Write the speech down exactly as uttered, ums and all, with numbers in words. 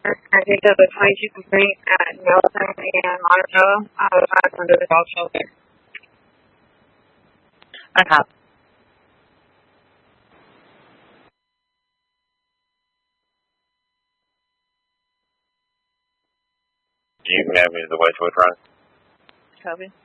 I picked up a twenty-two complaint at Nelson and Monticello. I was last under the dog shelter. I have. Do you have me as the Westwood run? Copy.